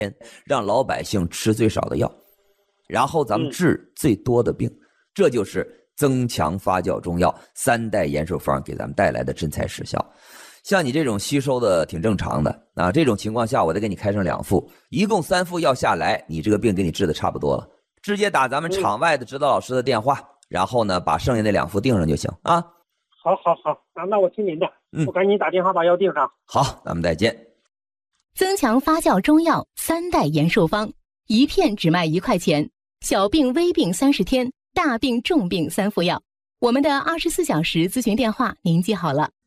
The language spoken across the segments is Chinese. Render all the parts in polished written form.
让老百姓吃最少的药，然后咱们治最多的病，这就是增强发酵中药3代延寿方给咱们带来的真材实效。像你这种吸收的挺正常的啊，这种情况下我再给你开上2副，一共3副药下来，你这个病给你治的差不多了。直接打咱们场外的指导老师的电话，然后呢把剩下那2副订上就行啊。 好，那我听您的，我赶紧打电话把药订上。 好，咱们再见。 增强发酵中药3代延寿方，一片只卖1块钱，小病微病30天，大病重病3副药。我们的24小时咨询电话您记好了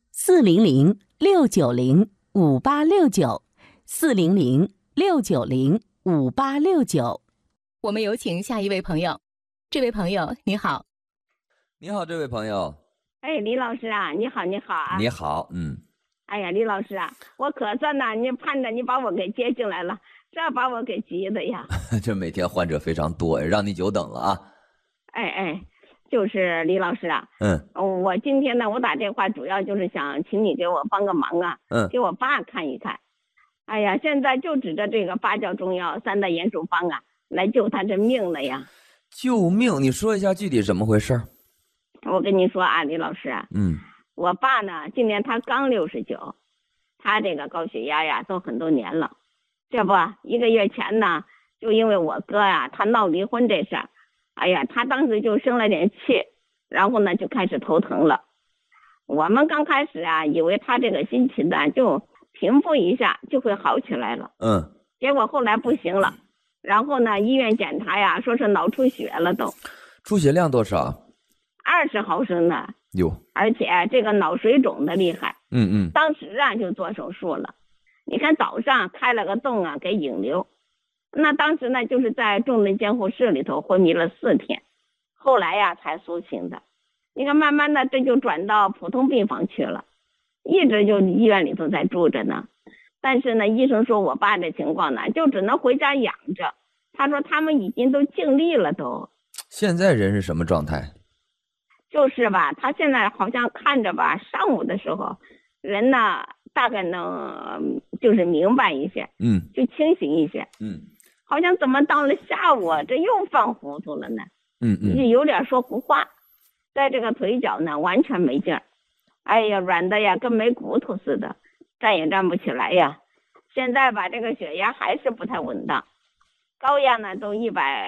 ，400-690-5869，400-690-5869。我们有请下一位朋友。这位朋友你好。 你好，这位朋友。 哎，李老师啊，你好啊。 你好， 哎呀，李老师啊，我可算呢，你盼着你把我给接进来了，这把我给急的呀。 这每天患者非常多，让你久等了啊。 哎，就是李老师啊，我今天呢，我打电话主要就是想请你给我帮个忙啊，给我爸看一看。哎呀，现在就指着这个发酵中药3代延寿方啊，来救他这命了呀。 救命？你说一下具体怎么回事？ 我跟你说啊，李老师啊，我爸呢，今年他刚69，他这个高血压呀都很多年了。这不1个月前呢，就因为我哥呀，他闹离婚这事儿，哎呀，他当时就生了点气，然后呢就开始头疼了。我们刚开始啊，以为他这个心情呢就平复一下就会好起来了。结果后来不行了，然后呢医院检查呀，说是脑出血了都。 出血量多少 ？20毫升呢。 哟， 而且这个脑水肿的厉害。当时啊就做手术了。你看早上开了个洞啊，给引流。那当时呢就是在重症监护室里头昏迷了4天，后来呀才苏醒的。你看慢慢的这就转到普通病房去了，一直就医院里头在住着呢。但是呢医生说我爸这情况呢就只能回家养着，他说他们已经都尽力了都。 现在人是什么状态？ 就是吧，他现在好像看着吧，上午的时候人呢大概能就是明白一些，就清醒一些，好像怎么到了下午这又犯糊涂了呢？就有点说胡话，在这个腿脚呢完全没劲儿，哎呀软的呀跟没骨头似的，站也站不起来呀。现在吧这个血压还是不太稳当，高压呢都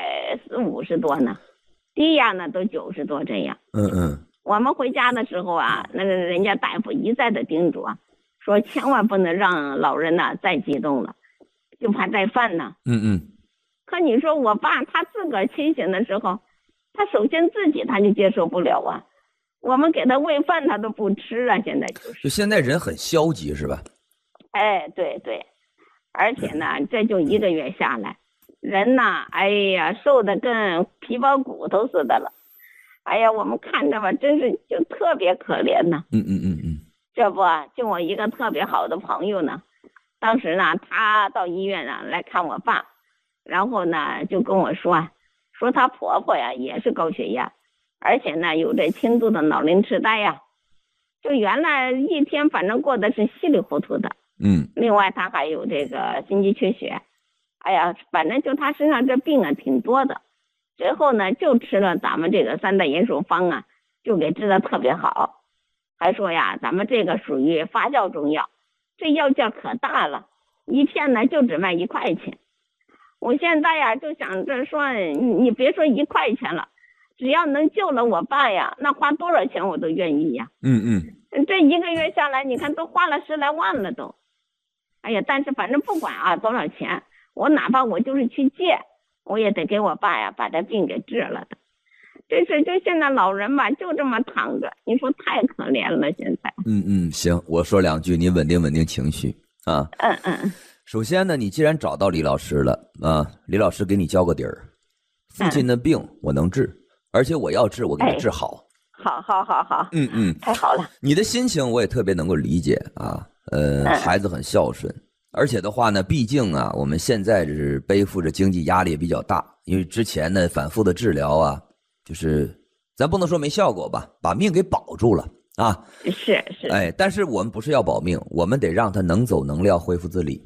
140-150多呢，低压呢都90多这样。我们回家的时候啊，那个人家大夫一再的叮嘱啊，说千万不能让老人呢再激动了，就怕再犯呢。可你说我爸他自个儿清醒的时候，他首先自己他就接受不了啊，我们给他喂饭他都不吃啊，现在就现在人很消极是吧？ 哎，对，而且呢这就1个月下来，人呐，哎呀，瘦的跟皮包骨头似的了。哎呀，我们看着吧，真是就特别可怜呢。这不，就我一个特别好的朋友呢，当时呢，他到医院呢来看我爸，然后呢就跟我说她婆婆呀也是高血压，而且呢有这轻度的脑龄痴呆呀，就原来一天反正过得是稀里糊涂的。另外他还有这个心肌缺血。哎呀，反正就他身上这病啊挺多的，最后呢就吃了咱们这个3代延寿方啊，就给治得特别好。还说呀，咱们这个属于发酵中药，这药价可大了，一片呢就只卖1块钱。我现在呀就想着说，你别说1块钱了，只要能救了我爸呀，那花多少钱我都愿意呀。这1个月下来，你看都花了10来万了都。哎呀，但是反正不管啊多少钱，我哪怕我就是去借，我也得给我爸呀把这病给治了的。这是就现在老人吧就这么躺着，你说太可怜了现在。 行，我说2句，你稳定情绪啊。首先呢，你既然找到李老师了啊，李老师给你交个底儿，父亲的病我能治，而且我要治我给你治好。 好，太好了。 你的心情我也特别能够理解啊。孩子很孝顺，而且的话呢，毕竟啊，我们现在是背负着经济压力也比较大，因为之前呢反复的治疗啊，就是咱不能说没效果吧，把命给保住了啊。 是。 但是我们不是要保命，我们得让他能走能撂，恢复自理。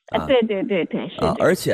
对对对对，是的。 而且